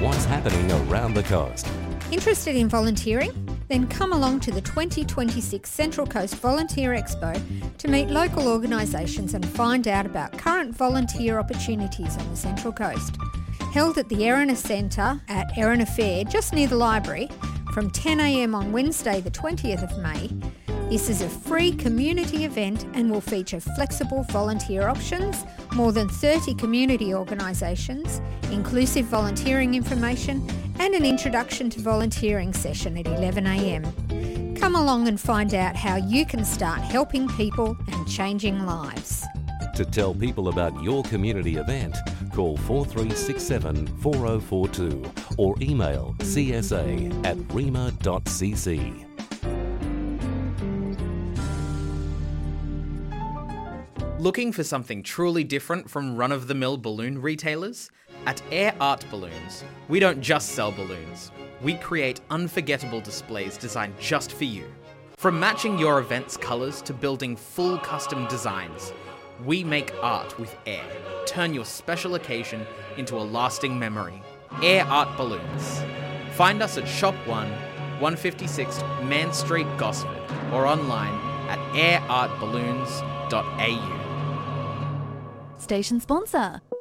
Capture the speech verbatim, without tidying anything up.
what's happening around the coast. Interested in volunteering? Then come along to the twenty twenty-six Central Coast Volunteer Expo to meet local organisations and find out about current volunteer opportunities on the Central Coast. Held at the Erina Centre at Erina Fair, just near the library, from ten a m on Wednesday the twentieth of May. This is a free community event and will feature flexible volunteer options, more than thirty community organisations, inclusive volunteering information and an introduction to volunteering session at eleven a m. Come along and find out how you can start helping people and changing lives. To tell people about your community event, call four three six seven, four zero four two or email c s a at rima dot c c. Looking for something truly different from run-of-the-mill balloon retailers? At Air Art Balloons, we don't just sell balloons. We create unforgettable displays designed just for you. From matching your event's colours to building full custom designs, we make art with air. Turn your special occasion into a lasting memory. Air Art Balloons. Find us at Shop one, one fifty-six Man Street, Gosford, or online at air art balloons dot a u. Station sponsor.